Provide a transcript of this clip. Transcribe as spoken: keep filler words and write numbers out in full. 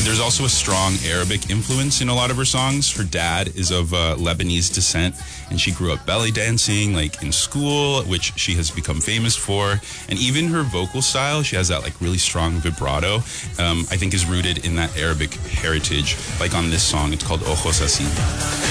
there's also a strong Arabic influence in a lot of her songs. Her dad is of uh, Lebanese descent, and she grew up belly dancing, like in school, which she has become famous for. And even her vocal style, she has that like really strong vibrato, um, I think is rooted in that Arabic heritage. Like on this song, it's called Ojos Así.